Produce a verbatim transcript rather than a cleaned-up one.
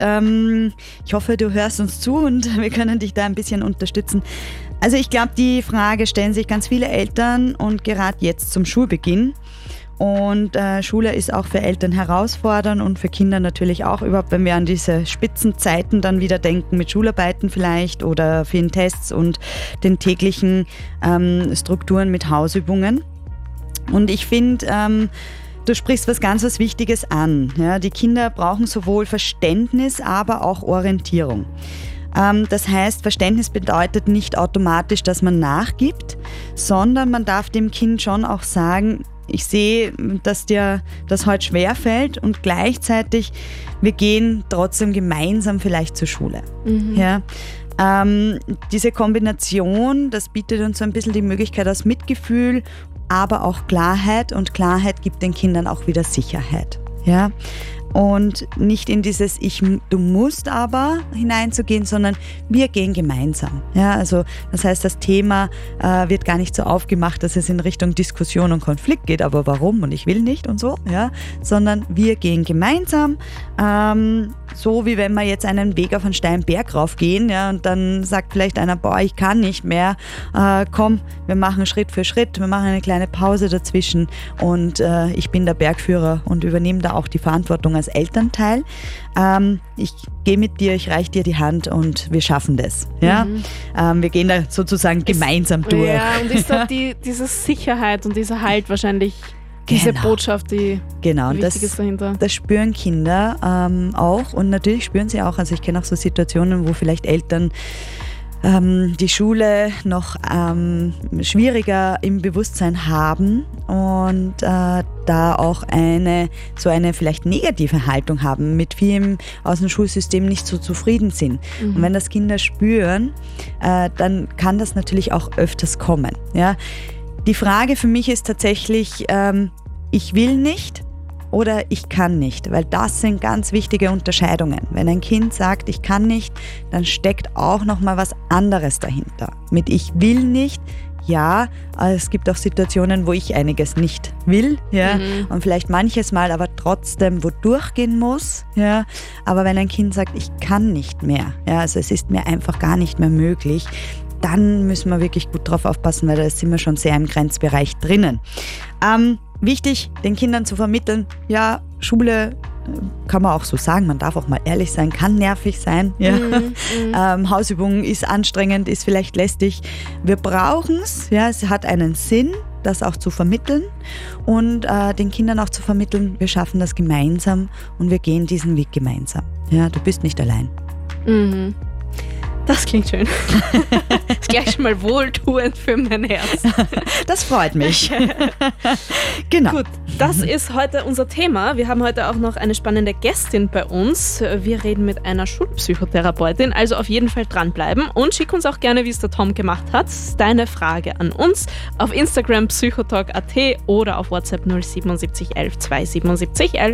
Ähm, ich hoffe, du hörst uns zu und wir können dich da ein bisschen unterstützen. Also ich glaube, die Frage stellen sich ganz viele Eltern und gerade jetzt zum Schulbeginn. Und äh, Schule ist auch für Eltern herausfordernd und für Kinder natürlich auch, überhaupt wenn wir an diese Spitzenzeiten dann wieder denken, mit Schularbeiten vielleicht oder vielen Tests und den täglichen ähm, Strukturen mit Hausübungen. Und ich finde, ähm, du sprichst was ganz was Wichtiges an. Ja? Die Kinder brauchen sowohl Verständnis, aber auch Orientierung. Ähm, das heißt, Verständnis bedeutet nicht automatisch, dass man nachgibt, sondern man darf dem Kind schon auch sagen, ich sehe, dass dir das heute schwerfällt und gleichzeitig, wir gehen trotzdem gemeinsam vielleicht zur Schule. Mhm. Ja, ähm, diese Kombination, das bietet uns so ein bisschen die Möglichkeit aus Mitgefühl, aber auch Klarheit, und Klarheit gibt den Kindern auch wieder Sicherheit. Ja? Und nicht in dieses Ich, du musst aber hineinzugehen, sondern wir gehen gemeinsam. Ja, also das heißt, das Thema äh, wird gar nicht so aufgemacht, dass es in Richtung Diskussion und Konflikt geht, aber warum und ich will nicht und so, ja, sondern wir gehen gemeinsam, ähm, so wie wenn wir jetzt einen Weg auf einen steilen Berg raufgehen, ja, und dann sagt vielleicht einer, boah, ich kann nicht mehr, äh, komm, wir machen Schritt für Schritt, wir machen eine kleine Pause dazwischen und äh, ich bin der Bergführer und übernehme da auch die Verantwortung als Elternteil. Ähm, ich gehe mit dir, ich reiche dir die Hand und wir schaffen das. Ja? Mhm. Ähm, wir gehen da sozusagen ist, gemeinsam durch. Ja, und ist da die, diese Sicherheit und dieser Halt wahrscheinlich diese genau. Botschaft, die genau, wichtig das, ist dahinter. Das spüren Kinder ähm, auch, und natürlich spüren sie auch, also ich kenne auch so Situationen, wo vielleicht Eltern ähm, die Schule noch ähm, schwieriger im Bewusstsein haben und äh, da auch eine so eine vielleicht negative Haltung haben, mit vielem aus dem Schulsystem nicht so zufrieden sind. Mhm. Und wenn das Kinder spüren, äh, dann kann das natürlich auch öfters kommen. Ja? Die Frage für mich ist tatsächlich, ähm, ich will nicht oder ich kann nicht, weil das sind ganz wichtige Unterscheidungen. Wenn ein Kind sagt, ich kann nicht, dann steckt auch noch mal was anderes dahinter. Mit ich will nicht, ja, es gibt auch Situationen, wo ich einiges nicht will, ja, mhm. und vielleicht manches Mal aber trotzdem wo durchgehen muss, ja. Aber wenn ein Kind sagt, ich kann nicht mehr, ja, also es ist mir einfach gar nicht mehr möglich, dann müssen wir wirklich gut drauf aufpassen, weil da sind wir schon sehr im Grenzbereich drinnen. Ähm, wichtig, den Kindern zu vermitteln, ja, Schule kann man auch so sagen, man darf auch mal ehrlich sein, kann nervig sein. Ja. Mm, mm. Ähm, Hausübung ist anstrengend, ist vielleicht lästig. Wir brauchen es, ja, es hat einen Sinn, das auch zu vermitteln und äh, den Kindern auch zu vermitteln, wir schaffen das gemeinsam und wir gehen diesen Weg gemeinsam. Ja, du bist nicht allein. Mhm. Das klingt schön. Das ist gleich schon mal wohltuend für mein Herz. Das freut mich. Genau. Gut, das ist heute unser Thema. Wir haben heute auch noch eine spannende Gästin bei uns. Wir reden mit einer Schulpsychotherapeutin, also auf jeden Fall dranbleiben und schick uns auch gerne, wie es der Tom gemacht hat, deine Frage an uns auf Instagram psychotalk punkt at oder auf WhatsApp null sieben sieben eins eins zwei sieben sieben eins eins.